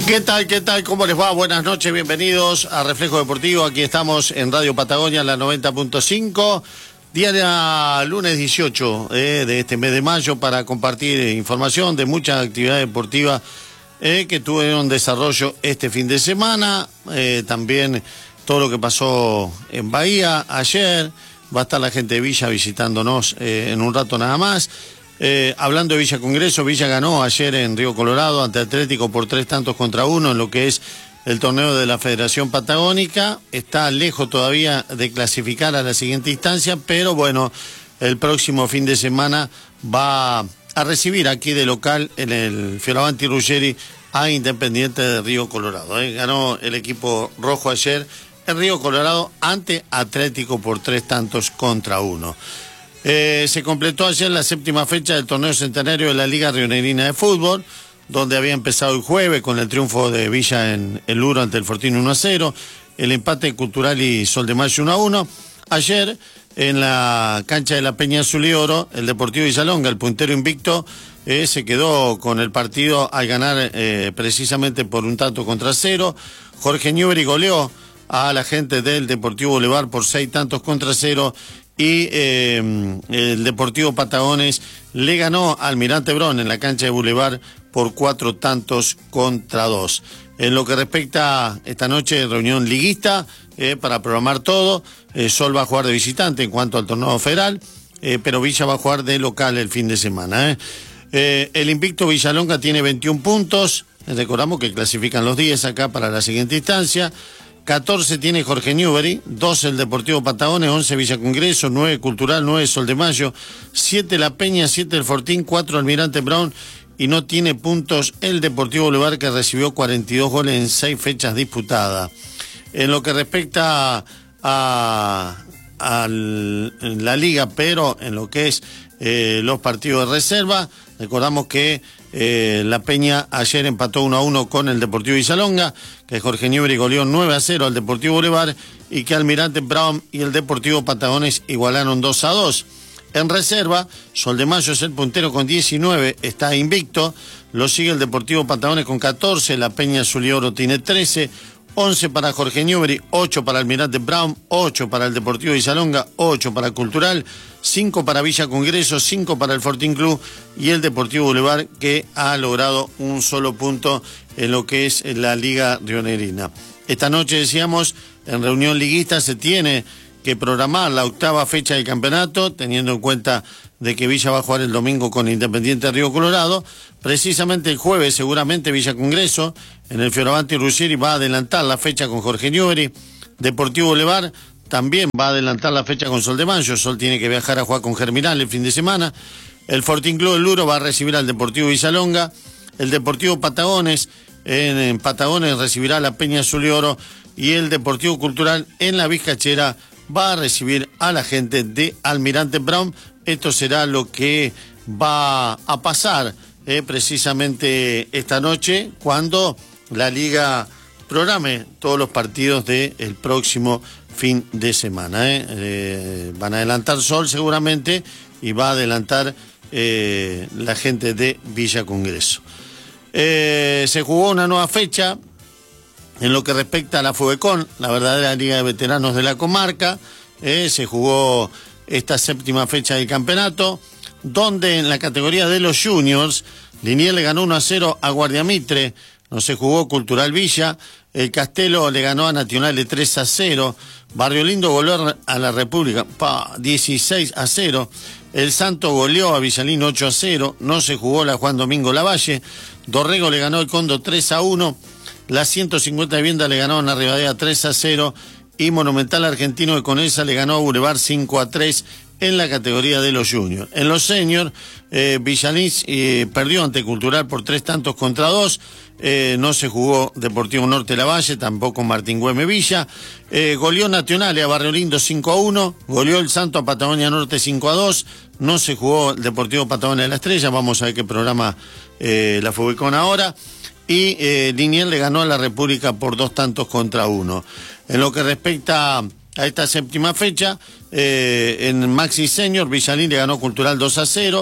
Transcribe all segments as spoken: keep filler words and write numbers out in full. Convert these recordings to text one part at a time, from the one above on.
¿Qué tal? ¿Qué tal? ¿Cómo les va? Buenas noches, bienvenidos a Reflejo Deportivo. Aquí estamos en Radio Patagonia, la noventa punto cinco. Día de lunes dieciocho eh, de este mes de mayo para compartir información de muchas actividades deportivas eh, que tuvieron desarrollo este fin de semana. Eh, también todo lo que pasó en Bahía ayer. Va a estar la gente de Villa visitándonos eh, en un rato nada más. Eh, hablando de Villa Congreso, Villa ganó ayer en Río Colorado ante Atlético por tres tantos contra uno en lo que es el torneo de la Federación Patagónica. Está lejos todavía de clasificar a la siguiente instancia, pero bueno, el próximo fin de semana va a recibir aquí de local en el Fioravanti Ruggeri a Independiente de Río Colorado. Eh. Ganó el equipo rojo ayer en Río Colorado ante Atlético por tres tantos contra uno. Eh, se completó ayer la séptima fecha del torneo centenario de la Liga Rionerina de Fútbol, donde había empezado el jueves con el triunfo de Villa en el Luro ante el Fortín uno a cero, el empate Cultural y Sol de Mayo uno a uno. Ayer, en la cancha de la Peña Azul y Oro, el Deportivo Villalonga, el puntero invicto, eh, se quedó con el partido al ganar eh, precisamente por un tanto contra cero. Jorge Newbery goleó a la gente del Deportivo Boulevard por seis tantos contra cero. Y eh, el Deportivo Patagones le ganó al Almirante Brown en la cancha de Boulevard por cuatro tantos contra dos. En lo que respecta a esta noche, reunión liguista eh, para programar todo. Eh, Sol va a jugar de visitante en cuanto al torneo federal, eh, pero Villa va a jugar de local el fin de semana. Eh. Eh, el invicto Villalonga tiene veintiún puntos. Recordamos que clasifican los diez acá para la siguiente instancia. catorce tiene Jorge Newbery, doce el Deportivo Patagones, once Villa Congreso, nueve Cultural, nueve Sol de Mayo, siete La Peña, siete el Fortín, cuatro Almirante Brown y no tiene puntos el Deportivo Boulevard, que recibió cuarenta y dos goles en seis fechas disputadas. En lo que respecta a, a la liga, pero en lo que es eh, los partidos de reserva, recordamos que Eh, La Peña ayer empató uno a uno con el Deportivo Villalonga, que Jorge Newbery goleó nueve a cero al Deportivo Boulevard y que Almirante Brown y el Deportivo Patagones igualaron dos a dos. En reserva, Sol de Mayo es el puntero con diecinueve, está invicto, lo sigue el Deportivo Patagones con catorce, La Peña Azul y Oro tiene trece, once para Jorge Newbery, ocho para Almirante Brown, ocho para el Deportivo Villalonga, ocho para Cultural, cinco para Villa Congreso, cinco para el Fortín Club y el Deportivo Boulevard, que ha logrado un solo punto en lo que es la Liga Rionerina. Esta noche, decíamos, en reunión liguista se tiene que programar la octava fecha del campeonato, teniendo en cuenta de que Villa va a jugar el domingo con Independiente de Río Colorado. Precisamente el jueves, seguramente Villa Congreso, en el Fioravanti Ruggeri, va a adelantar la fecha con Jorge Newbery. Deportivo Boulevard también va a adelantar la fecha con Sol de Mayo. Sol tiene que viajar a jugar con Germinal el fin de semana. El Fortín Club del Luro va a recibir al Deportivo Villalonga. El Deportivo Patagones, en, en Patagones, recibirá a la Peña Azul y Oro. Y el Deportivo Cultural, en la Vizcachera, va a recibir a la gente de Almirante Brown. Esto será lo que va a pasar eh, precisamente esta noche, cuando la Liga programe todos los partidos del próximo fin de semana. Eh. Eh, van a adelantar Sol seguramente y va a adelantar eh, la gente de Villa Congreso. Eh, se jugó una nueva fecha en lo que respecta a la FUBECON, la verdadera Liga de Veteranos de la comarca. Eh, se jugó esta séptima fecha del campeonato, donde en la categoría de los juniors, Liniers le ganó uno a cero a Guardiamitre, no se jugó Cultural Villa, el Castelo le ganó a Nacional de tres a cero, Barrio Lindo goleó a la República pa, dieciséis a cero, el Santo goleó a Villalín ocho a cero, no se jugó la Juan Domingo Lavalle, Dorrego le ganó al Condo tres a uno, la ciento cincuenta de Vienda le ganó a Rivadavia tres a cero, y Monumental Argentino de Conesa le ganó a Boulevard cinco a tres en la categoría de los juniors. En los seniors, eh, Villalín eh, perdió ante Cultural por tres tantos contra dos. Eh, no se jugó Deportivo Norte Lavalle, tampoco Martín Güeme Villa. Eh, goleó Nacional a Barrio Lindo cinco a uno. Goleó el Santo a Patagonia Norte cinco a dos. No se jugó el Deportivo Patagonia de la Estrella. Vamos a ver qué programa eh, la FUBECON ahora. Y eh, Liniers le ganó a la República por dos tantos contra uno. En lo que respecta a esta séptima fecha, eh, en Maxi Senior, Villalín le ganó Cultural dos a cero,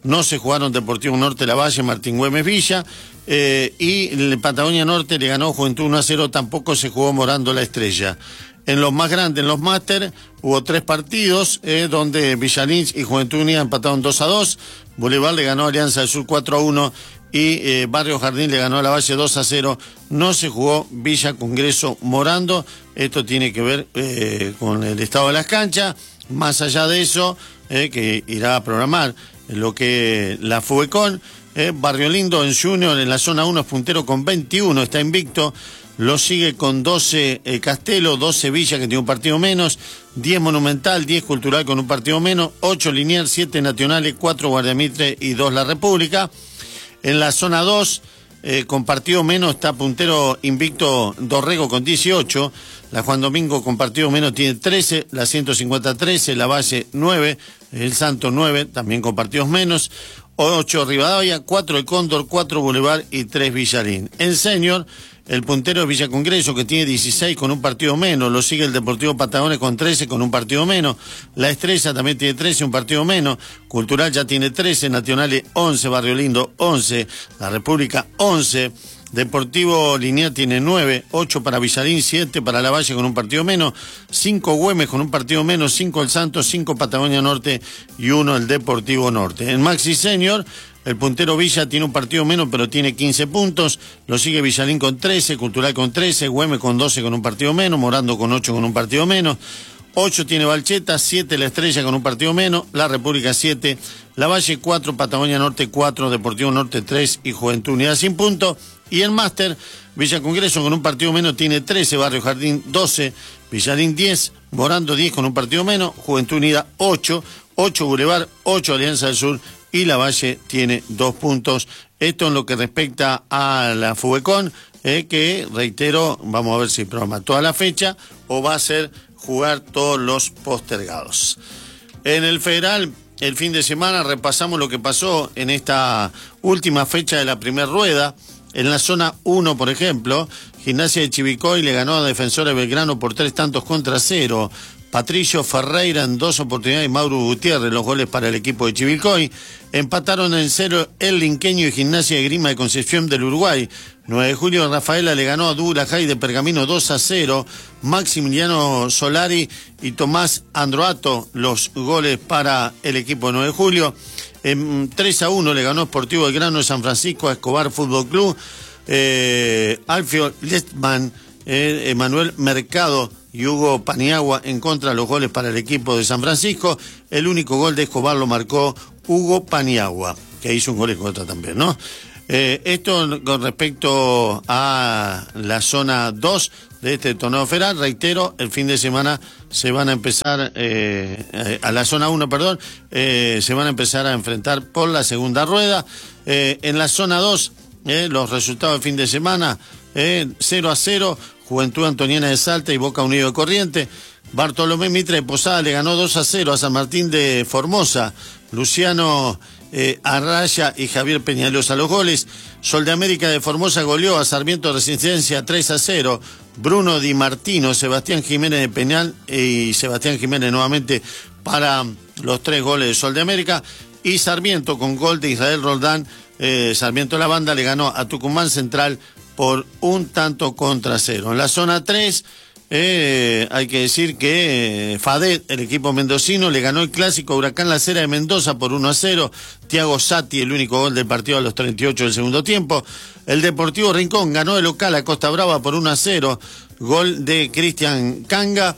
no se jugaron Deportivo Norte Lavalle, Martín Güemes Villa, eh, y el Patagonia Norte le ganó Juventud uno a cero, tampoco se jugó Morando La Estrella. En los más grandes, en los máster, hubo tres partidos, eh, donde Villalín y Juventud Unida empataron dos a dos, Boulevard le ganó a Alianza del Sur cuatro a uno, y eh, Barrio Jardín le ganó a Lavalle dos a cero, no se jugó Villa Congreso Morando. Esto tiene que ver eh, con el estado de las canchas. Más allá de eso, eh, que irá a programar lo que la Fubecon, eh, Barrio Lindo en Junior en la zona uno es puntero con veintiuno, está invicto. Lo sigue con doce eh, Castelo, doce Villa que tiene un partido menos, diez Monumental, diez Cultural con un partido menos, ocho Liniers, siete Nacionales, cuatro Guardiamitre y dos La República. En la zona dos, eh, con partido menos, está puntero invicto Dorrego con dieciocho, la Juan Domingo con partido menos tiene trece, la ciento cincuenta trece, la Valle nueve, el Santo nueve, también con partidos menos, ocho Rivadavia, cuatro El Cóndor, cuatro Boulevard y tres Villalín. En Senior, el puntero es Villa Congreso, que tiene dieciséis con un partido menos, lo sigue el Deportivo Patagones con trece con un partido menos, La Estrella también tiene trece, un partido menos, Cultural ya tiene trece, Nacionales once, Barrio Lindo once, La República once, Deportivo Liniers tiene nueve, ocho para Villalín, siete para Lavalle con un partido menos, cinco Güemes con un partido menos, cinco El Santos, cinco Patagonia Norte y uno el Deportivo Norte. En Maxi Senior, el puntero Villa tiene un partido menos, pero tiene quince puntos. Lo sigue Villalín con trece, Cultural con trece, Güemes con doce con un partido menos, Morando con ocho con un partido menos. ocho tiene Valcheta, siete La Estrella con un partido menos, La República siete, Lavalle cuatro, Patagonia Norte cuatro, Deportivo Norte tres y Juventud Unida sin puntos. Y en Máster, Villa Congreso con un partido menos tiene trece, Barrio Jardín doce, Villalín diez, Morando diez con un partido menos, Juventud Unida ocho, ocho Boulevard, ocho Alianza del Sur y Lavalle tiene dos puntos. Esto en lo que respecta a la Fubecon, eh, que reitero, vamos a ver si programa toda la fecha o va a ser jugar todos los postergados. En el Federal, el fin de semana repasamos lo que pasó en esta última fecha de la primera rueda. En la zona uno, por ejemplo, Gimnasia de Chivilcoy le ganó a Defensor de Belgrano por tres tantos contra cero. Patricio Ferreira en dos oportunidades y Mauro Gutiérrez los goles para el equipo de Chivilcoy. Empataron en cero el Linqueño y Gimnasia de Grima de Concepción del Uruguay. nueve de julio Rafaela le ganó a Douglas High de Pergamino dos a cero. Maximiliano Solari y Tomás Androato los goles para el equipo de nueve de julio. En tres a uno le ganó Sportivo Belgrano de San Francisco a Escobar Fútbol Club. Eh, Alfio Lestman, eh, Emanuel Mercado y Hugo Paniagua en contra de los goles para el equipo de San Francisco. El único gol de Escobar lo marcó Hugo Paniagua, que hizo un gol en contra también, ¿no? Eh, esto con respecto a la zona dos de este torneo federal. Reitero, el fin de semana se van a empezar, eh, eh, a la zona uno, perdón, eh, se van a empezar a enfrentar por la segunda rueda. Eh, en la zona dos, eh, los resultados del fin de semana, eh, cero a cero, Juventud Antoniana de Salta y Boca Unido de Corrientes. Bartolomé Mitre de Posada le ganó dos a cero a San Martín de Formosa. Luciano eh, Arraya y Javier Peñalosa los goles. Sol de América de Formosa goleó a Sarmiento Resistencia tres a cero. Bruno Di Martino, Sebastián Jiménez de Peñal y Sebastián Jiménez nuevamente para los tres goles de Sol de América. Y Sarmiento con gol de Israel Roldán. Eh, Sarmiento la banda le ganó a Tucumán Central por un tanto contra cero. En la zona tres, eh, hay que decir que eh, Fadet, el equipo mendocino, le ganó el clásico Huracán La Cera de Mendoza por uno a cero. Thiago Satti, el único gol del partido a los treinta y ocho del segundo tiempo. El Deportivo Rincón ganó de local a Costa Brava por uno a cero. Gol de Cristian Canga.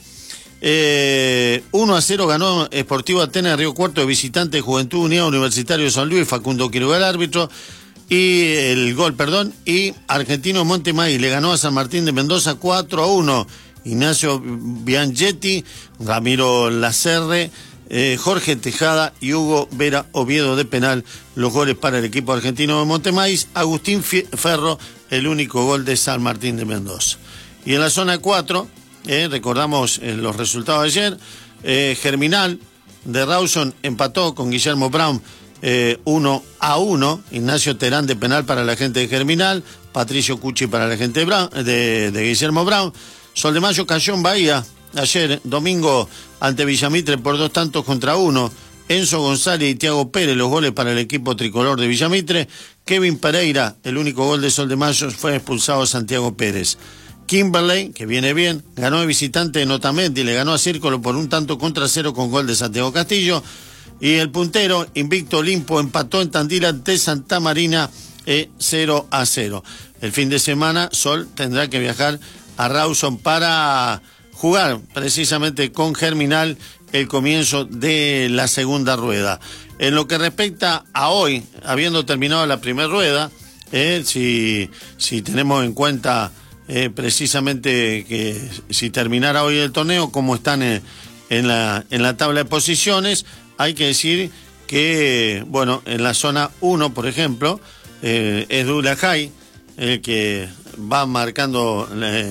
Eh, uno a cero ganó Sportivo Atenas de Río Cuarto de visitante de Juventud Unida Universitario de San Luis, Facundo Quiroga el árbitro. Y el gol, perdón, y Argentino Montemay le ganó a San Martín de Mendoza cuatro a uno. Ignacio Bianchetti, Ramiro Lacerre, eh, Jorge Tejada y Hugo Vera Oviedo de penal, los goles para el equipo argentino de Montemay. Agustín Ferro, el único gol de San Martín de Mendoza. Y en la zona cuatro, eh, recordamos eh, los resultados de ayer, eh, Germinal de Rawson empató con Guillermo Brown Eh, uno a uno, Ignacio Terán de penal para la gente de Germinal, Patricio Cucci para la gente de, Brown, de, de Guillermo Brown. Sol de Mayo cayó en Bahía ayer, domingo, ante Villamitre por dos tantos contra uno. Enzo González y Thiago Pérez los goles para el equipo tricolor de Villamitre. Kevin Pereira, el único gol de Sol de Mayo, fue expulsado Santiago Pérez. Kimberley, que viene bien, ganó de visitante en Otamendi y le ganó a Círculo por un tanto contra cero con gol de Santiago Castillo. Y el puntero, Invicto Olimpo, empató en Tandil ante Santa Marina eh, cero a cero. El fin de semana, Sol tendrá que viajar a Rawson para jugar precisamente con Germinal el comienzo de la segunda rueda. En lo que respecta a hoy, habiendo terminado la primera rueda, eh, si, si tenemos en cuenta eh, precisamente que si terminara hoy el torneo, como están en, en, la, en la tabla de posiciones, hay que decir que, bueno, en la zona uno, por ejemplo, eh, es Douglas High el que va marcando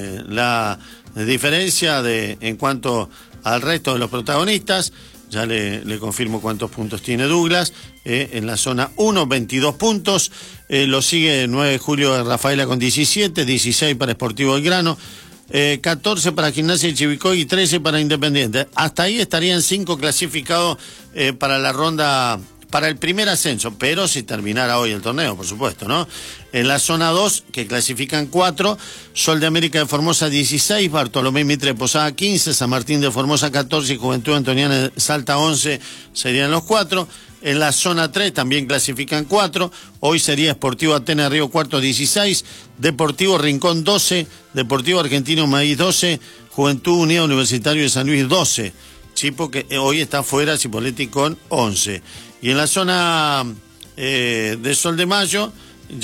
la, la diferencia de en cuanto al resto de los protagonistas. Ya le, le confirmo cuántos puntos tiene Douglas. Eh, en la zona uno, veintidós puntos. Eh, lo sigue nueve de julio de Rafaela con diecisiete, dieciséis para Sportivo Belgrano, eh, catorce para Gimnasia de Chivilcoy y trece para Independiente. Hasta ahí estarían cinco clasificados eh, para la ronda, para el primer ascenso, pero si terminara hoy el torneo, por supuesto, ¿no? En la zona dos, que clasifican cuatro, Sol de América de Formosa dieciséis, Bartolomé Mitre de Posada quince, San Martín de Formosa catorce y Juventud Antoniana de Salta once, serían los cuatro. En la zona tres también clasifican cuatro, hoy sería Sportivo Atenas Río Cuarto dieciséis, Deportivo Rincón doce, Deportivo Argentino Maíz doce, Juventud Unida Universitario de San Luis doce, sí, porque hoy está fuera Cipolletti con once. Y en la zona eh, de Sol de Mayo,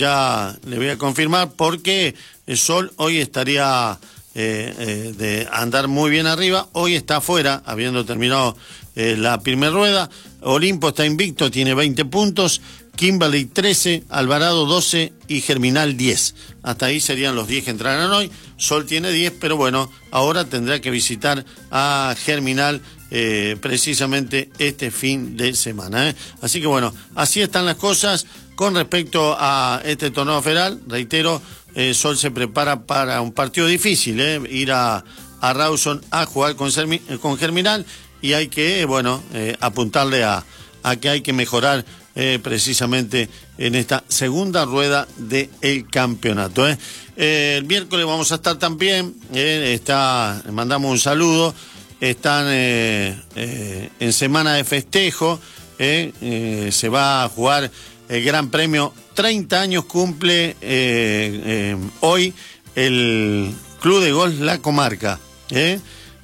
ya le voy a confirmar, porque el Sol hoy estaría eh, eh, de andar muy bien arriba, hoy está afuera, habiendo terminado eh, la primera rueda. Olimpo está invicto, tiene veinte puntos, Kimberley trece, Alvarado doce y Germinal diez. Hasta ahí serían los diez que entrarán hoy. Sol tiene diez, pero bueno, ahora tendrá que visitar a Germinal eh, precisamente este fin de semana. ¿eh? Así que bueno, así están las cosas con respecto a este torneo federal. Reitero, eh, Sol se prepara para un partido difícil, ¿eh? ir a, a Rawson a jugar con, con Germinal, y hay que, bueno, eh, apuntarle a, a que hay que mejorar eh, precisamente en esta segunda rueda del campeonato. ¿eh? Eh, el miércoles vamos a estar también, eh, está, mandamos un saludo, están eh, eh, en semana de festejo, eh, eh, se va a jugar el Gran Premio, treinta años cumple eh, eh, hoy el Club de Golf La Comarca, ¿eh?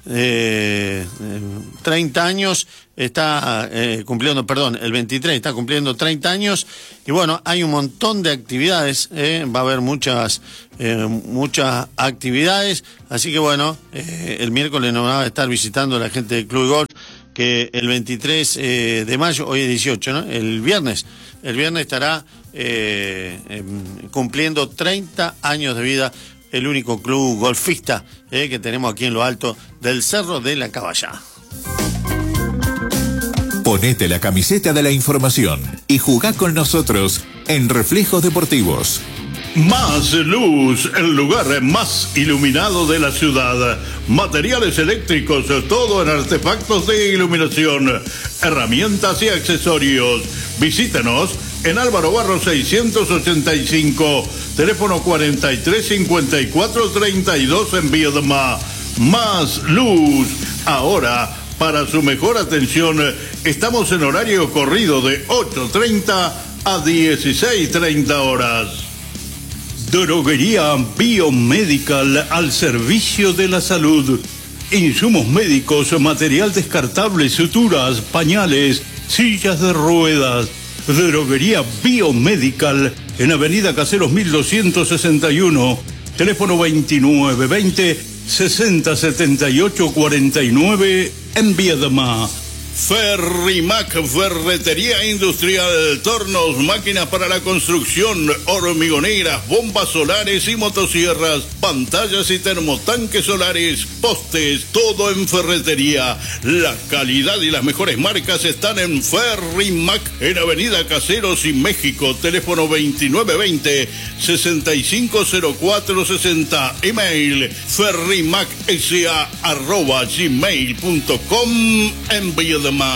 Eh, treinta años está eh, cumpliendo, perdón, el veintitrés está cumpliendo treinta años, y bueno, hay un montón de actividades, eh, va a haber muchas eh, muchas actividades, así que bueno, eh, el miércoles nos va a estar visitando la gente del Club de Golf, que el veintitrés eh, de mayo, hoy es dieciocho, ¿no? El viernes, el viernes estará eh, eh, cumpliendo treinta años de vida, el único club golfista eh, que tenemos aquí en lo alto del Cerro de la Caballá. Ponete la camiseta de la información y jugá con nosotros en Reflejos Deportivos. Más Luz, el lugar más iluminado de la ciudad. Materiales eléctricos, todo en artefactos de iluminación, herramientas y accesorios. Visítenos en Álvaro Barro seiscientos ochenta y cinco, teléfono cuarenta y tres cincuenta y cuatro treinta y dos en Viedma. Más Luz. Ahora, para su mejor atención, estamos en horario corrido de ocho treinta a dieciséis treinta horas. Droguería Biomedical, al servicio de la salud. Insumos médicos, material descartable, suturas, pañales, sillas de ruedas. Droguería Biomedical, en Avenida Caseros mil doscientos sesenta y uno, teléfono veintinueve veinte sesenta setenta y ocho cuarenta y nueve en Viedma. Ferrimac, ferretería industrial, tornos, máquinas para la construcción, hormigoneras, bombas solares y motosierras, pantallas y termotanques solares, postes, todo en ferretería. La calidad y las mejores marcas están en Ferrimac, en Avenida Caseros y México, teléfono veintinueve veinte sesenta y cinco cero cuatro sesenta, email ferrimacsa arroba gmail punto com en Viedma.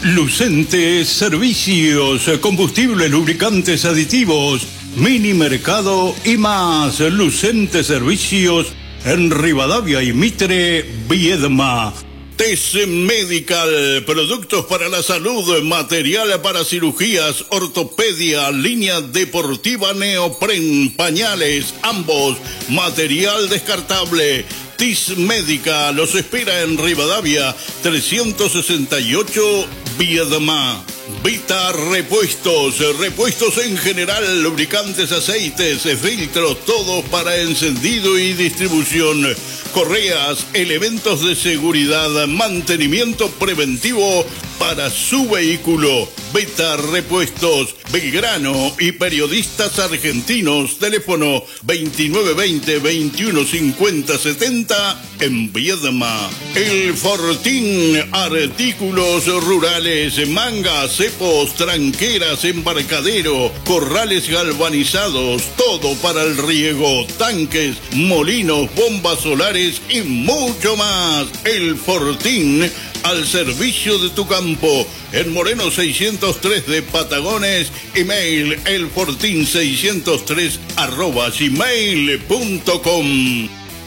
Lucente Servicios, combustibles, lubricantes, aditivos, mini mercado y más. Lucente Servicios en Rivadavia y Mitre, Viedma. Tess Medical, productos para la salud, material para cirugías, ortopedia, línea deportiva, neopren, pañales, ambos, material descartable. Tess Medical los espera en Rivadavia, trescientos sesenta y ocho, Viedma. Vita Repuestos, repuestos en general, lubricantes, aceites, filtros, todos para encendido y distribución, correas, elementos de seguridad, mantenimiento preventivo para su vehículo. Vita Repuestos, Belgrano y periodistas argentinos, teléfono veintinueve veinte, veintiuno cincuenta setenta en Viedma. El Fortín, artículos rurales, mangas, cepos, tranqueras, embarcadero, corrales galvanizados, todo para el riego, tanques, molinos, bombas solares y mucho más. El Fortín, al servicio de tu campo, en Moreno seiscientos tres de Patagones, email elfortin seiscientos tres arroba gmail punto com.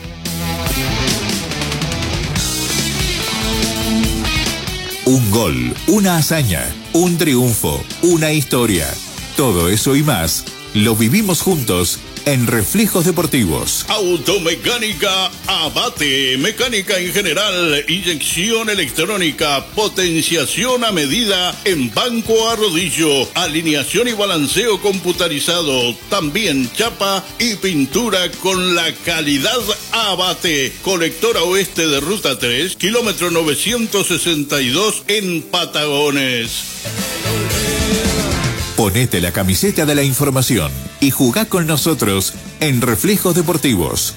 Un gol, una hazaña, un triunfo, una historia. Todo eso y más lo vivimos juntos en Reflejos Deportivos. Automecánica Abate, mecánica en general, inyección electrónica, potenciación a medida en banco a rodillo, alineación y balanceo computarizado, también chapa y pintura con la calidad Abate. Colectora oeste de Ruta tres, kilómetro novecientos sesenta y dos en Patagones. Ponete la camiseta de la información y jugá con nosotros en Reflejos Deportivos.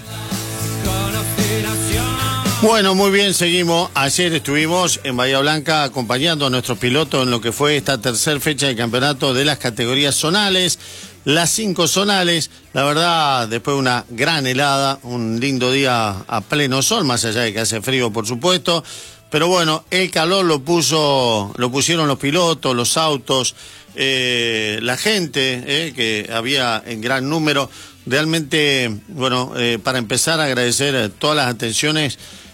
Bueno, muy bien, seguimos. Ayer estuvimos en Bahía Blanca acompañando a nuestros pilotos en lo que fue esta tercera fecha de campeonato de las categorías zonales, las cinco zonales. La verdad, después de una gran helada, un lindo día a pleno sol, más allá de que hace frío, por supuesto. Pero bueno, el calor lo puso, lo pusieron los pilotos, los autos, eh, la gente, eh, que había en gran número. Realmente, bueno, eh, para empezar a agradecer todas las atenciones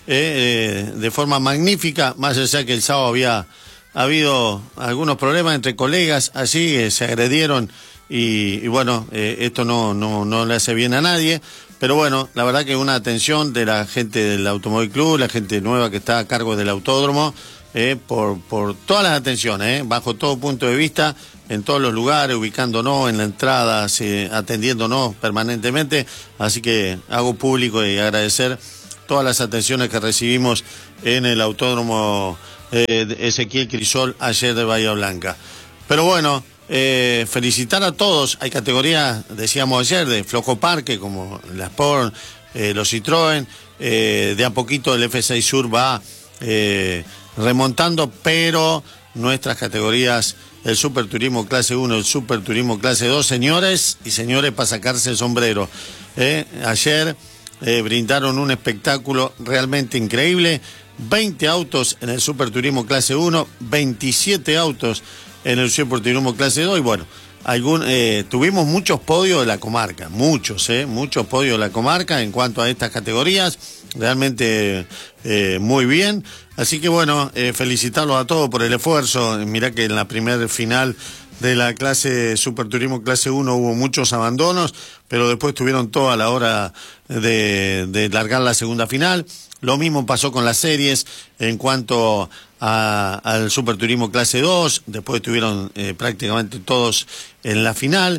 eh, eh, de forma magnífica, más allá que el sábado había habido algunos problemas entre colegas, así eh, se agredieron y, y bueno, eh, esto no, no, no le hace bien a nadie. Pero bueno, la verdad que una atención de la gente del Automóvil Club, la gente nueva que está a cargo del autódromo, eh, por, por todas las atenciones, eh, bajo todo punto de vista, en todos los lugares, ubicándonos en la entrada, eh, atendiéndonos permanentemente. Así que hago público y agradecer todas las atenciones que recibimos en el Autódromo eh, Ezequiel Crisol ayer de Bahía Blanca. Pero bueno, Eh, felicitar a todos. Hay categorías, decíamos ayer, de flojo parque, como la Sport, eh, los Citroën, eh, de a poquito el F seis Sur va eh, remontando, pero nuestras categorías, el Superturismo Clase uno, el Superturismo Clase dos, señores y señores, para sacarse el sombrero. Eh, ayer eh, brindaron un espectáculo realmente increíble. veinte autos en el Superturismo Clase uno, veintisiete autos en el Superturismo Clase dos, y bueno, algún, eh, tuvimos muchos podios de la comarca, muchos, eh, muchos podios de la comarca en cuanto a estas categorías, realmente eh, muy bien. Así que bueno, eh, felicitarlos a todos por el esfuerzo. Mirá que en la primera final de la clase Superturismo Clase uno hubo muchos abandonos, pero después tuvieron todo a la hora de, de largar la segunda final. Lo mismo pasó con las series en cuanto a, al Superturismo Clase dos, después estuvieron eh, prácticamente todos en la final.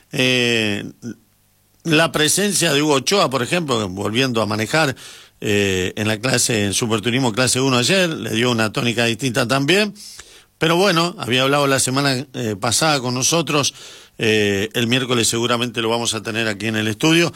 Eh, la presencia de Hugo Ochoa, por ejemplo, volviendo a manejar eh, en la clase, en Superturismo Clase uno ayer, le dio una tónica distinta también. Pero bueno, había hablado la semana eh, pasada con nosotros, eh, el miércoles seguramente lo vamos a tener aquí en el estudio,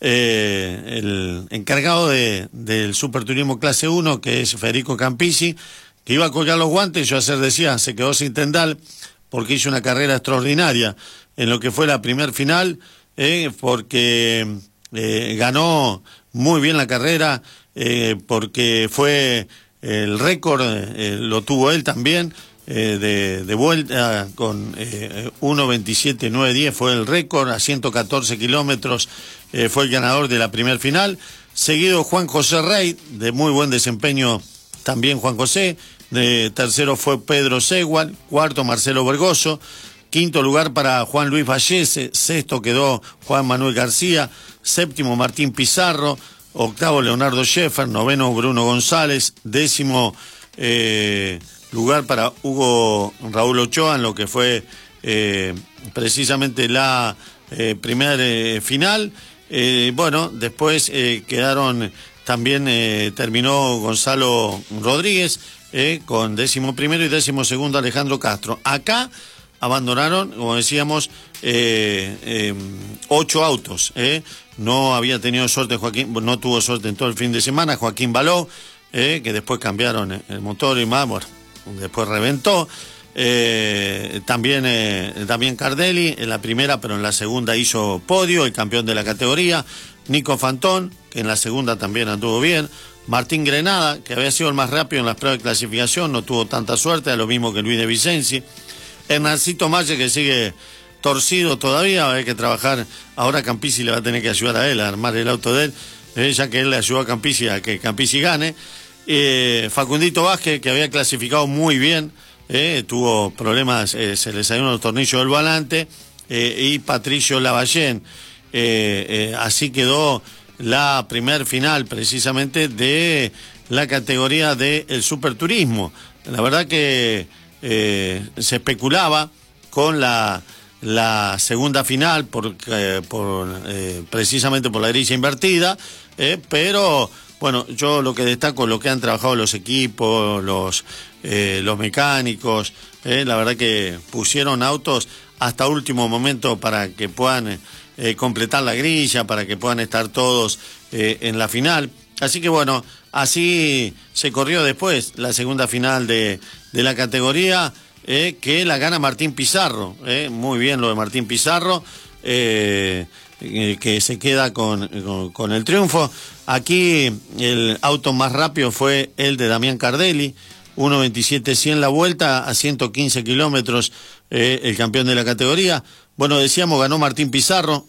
eh, el encargado de, del Superturismo Clase uno, que es Federico Campisi, que iba a colgar los guantes. Yo ayer decía, se quedó sin tendal porque hizo una carrera extraordinaria en lo que fue la primer final, eh, porque eh, ganó muy bien la carrera, eh, porque fue el récord, eh, lo tuvo él también, eh, de, de vuelta con eh, uno veintisiete nueve diez fue el récord, a ciento catorce kilómetros eh, fue el ganador de la primer final. Seguido Juan José Rey, de muy buen desempeño también Juan José. De tercero fue Pedro Segual, cuarto Marcelo Vergoso, quinto lugar para Juan Luis Vallese, sexto quedó Juan Manuel García, séptimo Martín Pizarro, octavo Leonardo Scheffer, noveno Bruno González, décimo eh, lugar para Hugo Raúl Ochoa en lo que fue eh, precisamente la eh, primera eh, final. Eh, bueno, después eh, quedaron, también eh, terminó Gonzalo Rodríguez eh, con décimo primero y décimo segundo Alejandro Castro. Acá abandonaron, como decíamos, eh, eh, ocho autos. Eh. No había tenido suerte Joaquín, no tuvo suerte en todo el fin de semana. Joaquín Baló, eh, que después cambiaron el motor y más, bueno, después reventó. Eh, también, eh, también Cardelli en la primera, pero en la segunda hizo podio, el campeón de la categoría. Nico Fantón, que en la segunda también anduvo bien. Martín Grenada, que había sido el más rápido en las pruebas de clasificación, no tuvo tanta suerte, lo mismo que Luis de Vicenzi. Hernancito Malle, que sigue torcido todavía, va a haber que trabajar. Ahora Campisi le va a tener que ayudar a él a armar el auto de él, eh, ya que él le ayudó a Campisi a que Campisi gane. Eh, Facundito Vázquez, que había clasificado muy bien, eh, tuvo problemas, eh, se le salieron los tornillos del volante, eh, y Patricio Lavallén. Eh, eh, así quedó la primer final precisamente de la categoría del superturismo. La verdad que eh, se especulaba con la la segunda final por, eh, por eh, precisamente por la grilla invertida, eh, pero bueno, yo lo que destaco es lo que han trabajado los equipos, los eh, los mecánicos, eh, la verdad que pusieron autos hasta último momento para que puedan eh, completar la grilla, para que puedan estar todos eh, en la final. Así que bueno, así se corrió después la segunda final de, de la categoría, Eh, que la gana Martín Pizarro, eh, muy bien lo de Martín Pizarro, eh, eh, que se queda con, con, con el triunfo. Aquí el auto más rápido fue el de Damián Cardelli, uno veintisiete cien la vuelta, a ciento quince kilómetros, eh, el campeón de la categoría. Bueno, decíamos, ganó Martín Pizarro,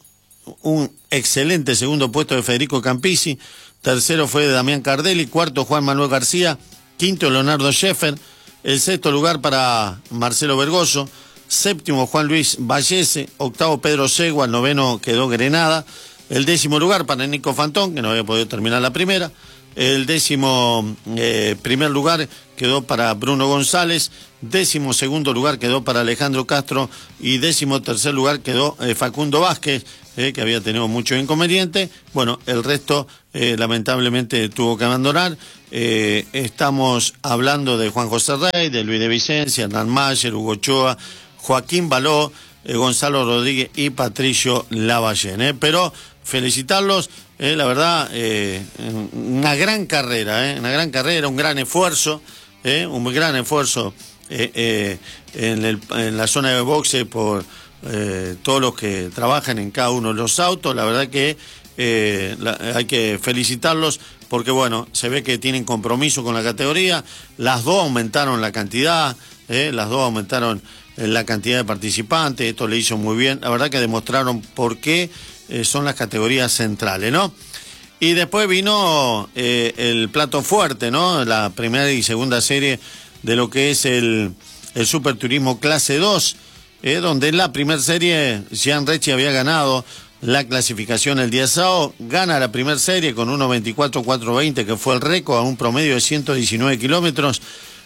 un excelente segundo puesto de Federico Campisi, tercero fue de Damián Cardelli, cuarto Juan Manuel García, quinto Leonardo Scheffer, el sexto lugar para Marcelo Vergoso, séptimo Juan Luis Vallese, octavo Pedro Segual, noveno quedó Grenada, el décimo lugar para Nico Fantón, que no había podido terminar la primera, el décimo eh, primer lugar quedó para Bruno González, décimo segundo lugar quedó para Alejandro Castro y décimo tercer lugar quedó eh, Facundo Vázquez, eh, que había tenido mucho inconveniente. Bueno, el resto eh, lamentablemente tuvo que abandonar. Eh, estamos hablando de Juan José Rey, de Luis de Vicenzi, Hernán Mayer, Hugo Ochoa, Joaquín Baló, eh, Gonzalo Rodríguez y Patricio Lavallén. Eh. Pero felicitarlos, eh, la verdad, eh, una gran carrera, eh, una gran carrera, un gran esfuerzo, eh, un gran esfuerzo eh, eh, en, el, en la zona de boxe por eh, todos los que trabajan en cada uno de los autos. La verdad que eh, la, hay que felicitarlos porque, bueno, se ve que tienen compromiso con la categoría. Las dos aumentaron la cantidad, eh, las dos aumentaron la cantidad de participantes, esto le hizo muy bien. La verdad que demostraron por qué eh, son las categorías centrales, ¿no? Y después vino eh, el plato fuerte, ¿no? La primera y segunda serie de lo que es el, el Superturismo Clase dos, eh, donde en la primera serie Jean Recchi había ganado la clasificación el día sábado, gana la primera serie con uno veinticuatro cuatrocientos veinte, que fue el récord, a un promedio de ciento diecinueve kilómetros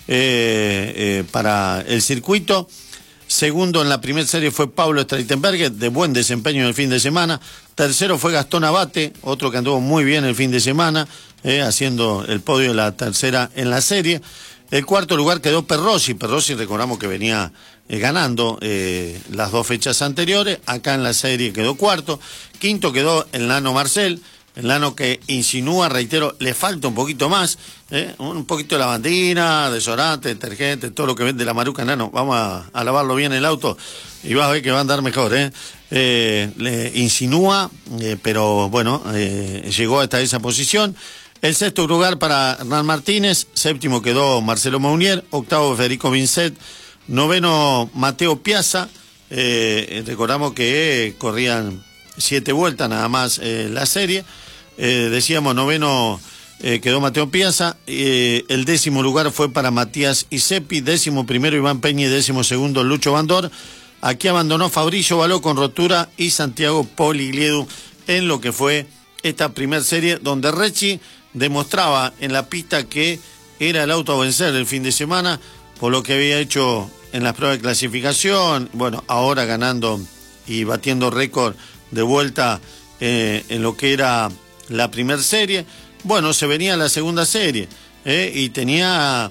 eh, eh, para el circuito. Segundo en la primera serie fue Pablo Streitenberger, de buen desempeño en el fin de semana. Tercero fue Gastón Abate, otro que anduvo muy bien el fin de semana, eh, haciendo el podio de la tercera en la serie. El cuarto lugar quedó Perrossi. Perrossi, recordamos que venía eh, ganando eh, las dos fechas anteriores. Acá en la serie quedó cuarto. Quinto quedó el Nano Marcel. El Nano que insinúa, reitero, le falta un poquito más, ¿eh? un poquito de lavandina, desodorante, detergente, todo lo que vende la Maruca. Nano, vamos a, a lavarlo bien el auto y vas a ver que va a andar mejor. ¿eh? Eh, le insinúa, eh, pero bueno, eh, llegó hasta esa posición. El sexto lugar para Hernán Martínez, séptimo quedó Marcelo Meunier, octavo Federico Vincent, noveno Mateo Piazza, eh, recordamos que eh, corrían siete vueltas nada más eh, la serie, eh, decíamos noveno eh, quedó Mateo Piazza, eh, el décimo lugar fue para Matías Isepi, décimo primero Iván Peña y décimo segundo Lucho Bandor. Aquí abandonó Fabricio Baló con rotura y Santiago Poligliedu en lo que fue esta primer serie, donde Recchi demostraba en la pista que era el auto a vencer el fin de semana, por lo que había hecho en las pruebas de clasificación, bueno, ahora ganando y batiendo récord de vuelta eh, en lo que era la primera serie. Bueno, se venía la segunda serie eh, y tenía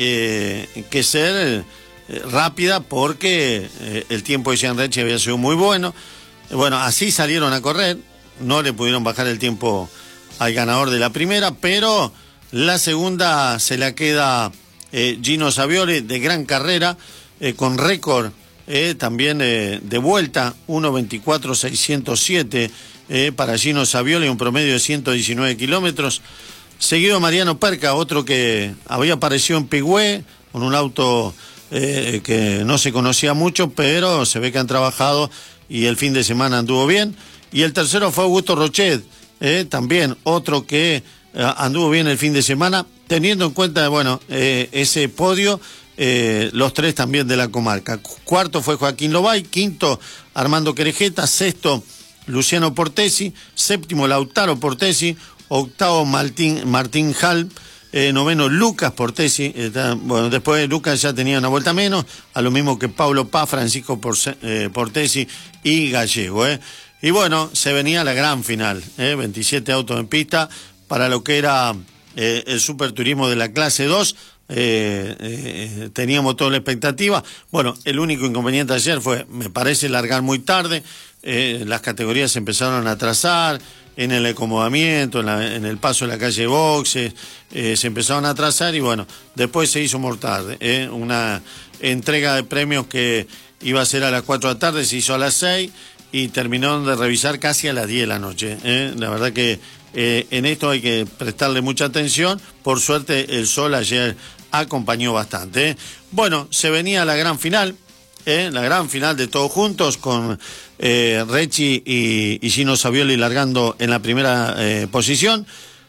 eh, que ser eh, rápida porque eh, el tiempo de Jean Recchi había sido muy bueno. Bueno, así salieron a correr, no le pudieron bajar el tiempo al ganador de la primera, pero la segunda se la queda eh, Gino Savioli, de gran carrera, eh, con récord eh, también eh, de vuelta, uno veinticuatro seiscientos siete eh, para Gino Savioli, un promedio de ciento diecinueve kilómetros. Seguido Mariano Perca, otro que había aparecido en Pigüé, con un auto eh, que no se conocía mucho, pero se ve que han trabajado y el fin de semana anduvo bien. Y el tercero fue Augusto Rochet, eh, también otro que eh, anduvo bien el fin de semana, teniendo en cuenta, bueno, eh, ese podio, eh, los tres también de la comarca. Cuarto fue Joaquín Lobay, quinto Armando Querejeta, sexto Luciano Portesi, séptimo Lautaro Portesi, octavo Martín, Martín Hall, eh, noveno Lucas Portesi, eh, bueno, después de Lucas ya tenía una vuelta menos, a lo mismo que Pablo Paz, Francisco Porce, eh, Portesi y Gallego, eh. Y bueno, se venía la gran final, ¿eh? veintisiete autos en pista para lo que era eh, el superturismo de la clase dos. Eh, eh, teníamos toda la expectativa. Bueno, el único inconveniente ayer fue, me parece, largar muy tarde. Eh, las categorías se empezaron a atrasar en el acomodamiento, en, la, en el paso de la calle Boxes, eh, se empezaron a atrasar y bueno, después se hizo muy tarde. Eh, una entrega de premios que iba a ser a las cuatro de la tarde, se hizo a las seis. Y terminaron de revisar casi a las diez de la noche. ¿eh? La verdad que eh, en esto hay que prestarle mucha atención. Por suerte el sol ayer acompañó bastante. ¿eh? Bueno, se venía la gran final, ¿eh? la gran final de todos juntos, con eh, Recchi y, y Gino Savioli largando en la primera eh, posición.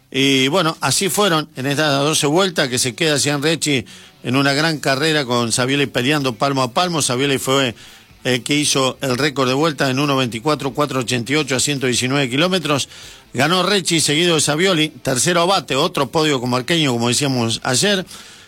Y bueno, así fueron en estas doce vueltas que se queda Jean Recchi en una gran carrera con Savioli peleando palmo a palmo. Savioli fue Eh, que hizo el récord de vuelta en uno veinticuatro cuatrocientos ochenta y ocho a ciento diecinueve kilómetros. Ganó Recchi, seguido de Savioli. Tercero Abate, otro podio comarqueño, como decíamos ayer.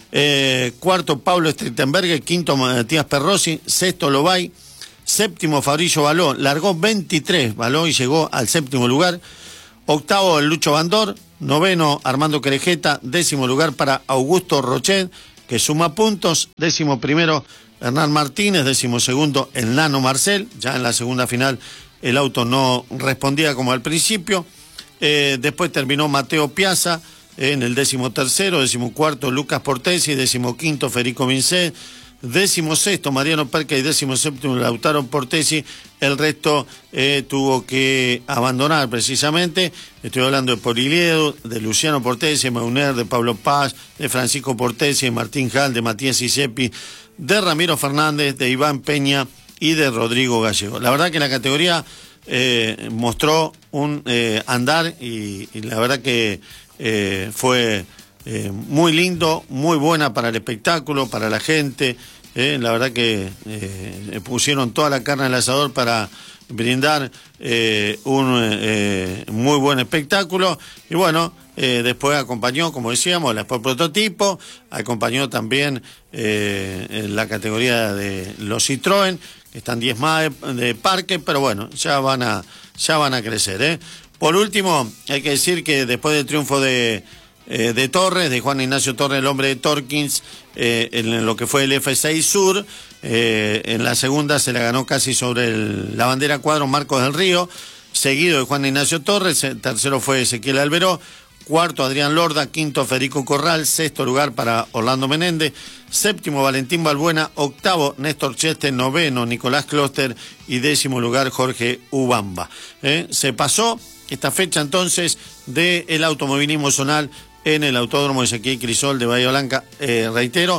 Eh, cuarto Pablo Strittenberger, quinto Matías Perrossi, sexto Lobay, séptimo Fabricio Baló, largó veintitrés Baló y llegó al séptimo lugar. Octavo el Lucho Bandor, noveno Armando Querejeta, décimo lugar para Augusto Rochet, que suma puntos, décimo primero Hernán Martínez, décimo segundo el Nano Marcel. Ya en la segunda final el auto no respondía como al principio. Eh, después terminó Mateo Piazza eh, en el décimo tercero, décimo cuarto Lucas Portesi, décimo quinto Federico Vincent, décimo sexto Mariano Perca y décimo séptimo Lautaro Portesi. El resto eh, tuvo que abandonar precisamente. Estoy hablando de Poligliedu, de Luciano Portesi, de Meuner, de Pablo Paz, de Francisco Portesi, de Martín Hall, de Matías Isepi, de Ramiro Fernández, de Iván Peña y de Rodrigo Gallego. La verdad que la categoría eh, mostró un eh, andar y, y la verdad que eh, fue eh, muy lindo, muy buena para el espectáculo, para la gente. Eh, la verdad que eh, pusieron toda la carne al asador para brindar eh, un eh, muy buen espectáculo. Y bueno, eh, después acompañó, como decíamos, la Sport Prototipo, acompañó también eh, en la categoría de los Citroën, que están diez más de, de parque, pero bueno, ya van a, ya van a crecer. ¿eh? Por último, hay que decir que después del triunfo de Eh, de Torres, de Juan Ignacio Torres, el hombre de Torkins, eh, en lo que fue el F seis Sur, eh, en la segunda se la ganó casi sobre el, la bandera cuadro Marcos del Río, seguido de Juan Ignacio Torres, el tercero fue Ezequiel Alberó, cuarto Adrián Lorda, quinto Federico Corral, sexto lugar para Orlando Menéndez, séptimo Valentín Balbuena, octavo Néstor Cheste, noveno Nicolás Closter y décimo lugar Jorge Ubamba. ¿Eh? Se pasó esta fecha entonces del automovilismo zonal en el Autódromo Ezequiel Crisol de Bahía Blanca. Eh, reitero,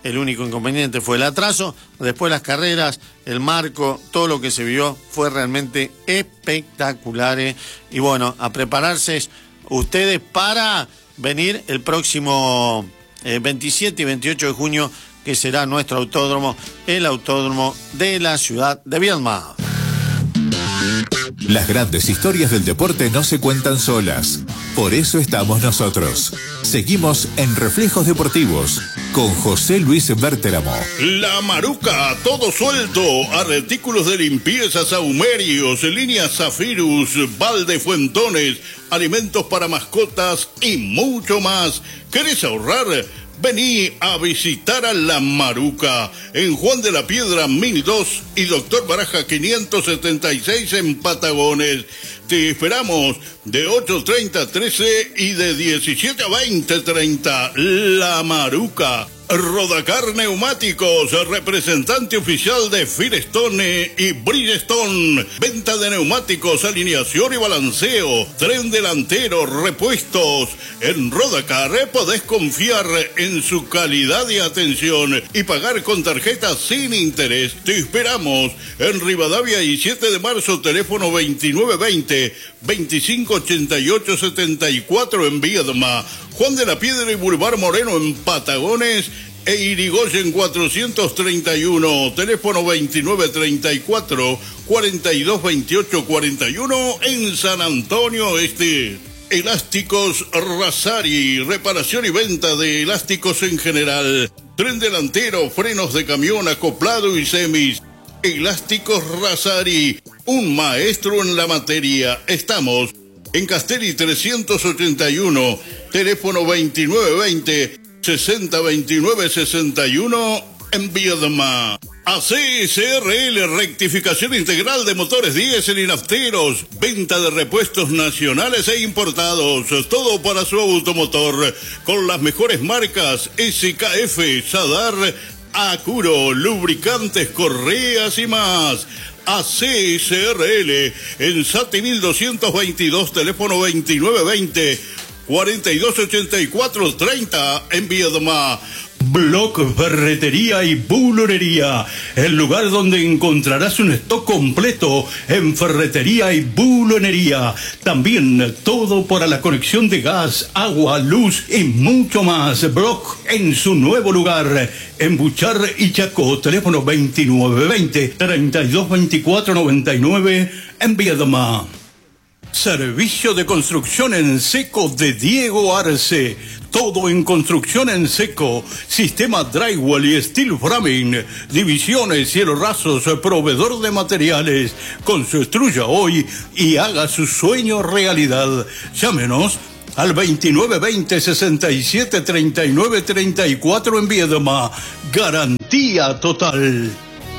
el único inconveniente fue el atraso. Después las carreras, el marco, todo lo que se vio fue realmente espectacular. ¿eh? Y bueno, a prepararse ustedes para venir el próximo eh, veintisiete y veintiocho de junio, que será nuestro autódromo, el autódromo de la ciudad de Viedma. Las grandes historias del deporte no se cuentan solas. Por eso estamos nosotros. Seguimos en Reflejos Deportivos con José Luis Berteramo. La Maruca, todo suelto. Artículos de limpieza, saumerios, líneas Zafirus, balde Fuentones, alimentos para mascotas y mucho más. ¿Querés ahorrar? Vení a visitar a La Maruca en Juan de la Piedra mil dos y Doctor Baraja quinientos setenta y seis en Patagones. Te esperamos de ocho treinta a trece y de diecisiete a veinte treinta. La Maruca. Rodacar Neumáticos, representante oficial de Firestone y Bridgestone. Venta de neumáticos, alineación y balanceo, tren delantero, repuestos. En Rodacar podés confiar en su calidad y atención y pagar con tarjeta sin interés. Te esperamos en Rivadavia y siete de marzo, teléfono veintinueve veinte, veinticinco ochenta y ocho setenta y cuatro en Viedma. Juan de la Piedra y Boulevard Moreno en Patagones e Irigoyen cuatrocientos treinta y uno, teléfono veintinueve treinta y cuatro, cuarenta y dos veintiocho cuarenta y uno en San Antonio Este. Elásticos Rasari, reparación y venta de elásticos en general, tren delantero, frenos de camión, acoplado y semis. Elásticos Rasari, un maestro en la materia. Estamos en Castelli trescientos ochenta y uno, teléfono veintinueve veinte, sesenta veintinueve sesenta y uno en Viedma. A C S R L, rectificación integral de motores diésel y nafteros, venta de repuestos nacionales e importados, todo para su automotor, con las mejores marcas S K F, Sadar, Acuro, lubricantes, correas y más. A C S R L en Sati mil doscientos veintidós, teléfono veintinueve veinte, cuarenta y dos ochenta y cuatro treinta en Viedma. Block Ferretería y Bulonería, el lugar donde encontrarás un stock completo en ferretería y bulonería. También todo para la conexión de gas, agua, luz y mucho más. Block en su nuevo lugar, en Buchar y Chacó, teléfono veintinueve veinte, treinta y dos veinticuatro noventa y nueve en Viedma. Servicio de construcción en seco de Diego Arce. Todo en construcción en seco. Sistema drywall y steel framing. Divisiones, cielos rasos, proveedor de materiales. Construya hoy y haga su sueño realidad. Llámenos al veintinueve veinte, sesenta y siete treinta y nueve treinta y cuatro en Viedma. Garantía total.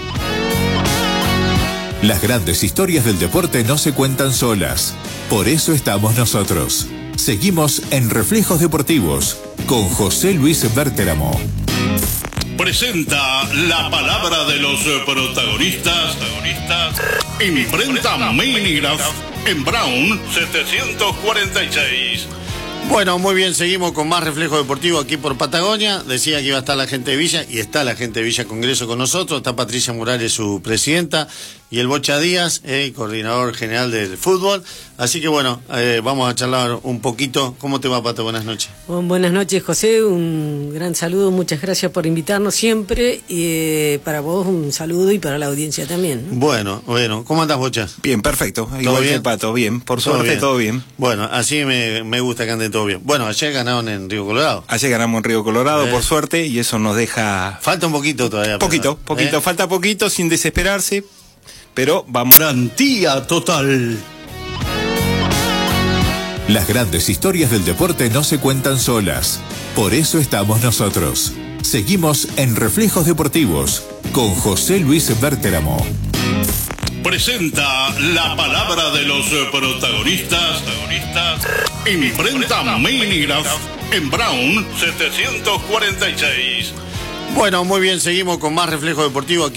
Las grandes historias del deporte no se cuentan solas. Por eso estamos nosotros. Seguimos en Reflejos Deportivos con José Luis Berteramo. Presenta la palabra de los protagonistas. protagonistas Imprenta Minigraph en Brown setecientos cuarenta y seis. Bueno, muy bien, seguimos con más Reflejo Deportivo aquí por Patagonia. Decía que iba a estar la gente de Villa, y está la gente de Villa Congreso con nosotros. Está Patricia Morales, su presidenta, y el Bocha Díaz, eh, coordinador general del fútbol. Así que bueno, eh, vamos a charlar un poquito. ¿Cómo te va, Pato? Buenas noches. Bueno, buenas noches, José. Un gran saludo. Muchas gracias por invitarnos siempre. Y eh, para vos un saludo y para la audiencia también, ¿no? Bueno, bueno. ¿Cómo andás, Bocha? Bien, perfecto. Igual que el Pato, bien. Por suerte, bien. Todo bien. Bueno, así me, me gusta que ande todo bien. Bueno, ayer ganaron en Río Colorado. Ayer ganamos en Río Colorado, eh. por suerte, y eso nos deja... Falta un poquito todavía. Poquito, pero, poquito. ¿Eh? Falta poquito, sin desesperarse, pero vamos. Garantía total. Las grandes historias del deporte no se cuentan solas. Por eso estamos nosotros. Seguimos en Reflejos Deportivos con José Luis Berteramo. Presenta la palabra de los protagonistas. protagonistas Imprenta Minigraph en Brown setecientos cuarenta y seis. Bueno, muy bien, seguimos con más Reflejo Deportivo aquí.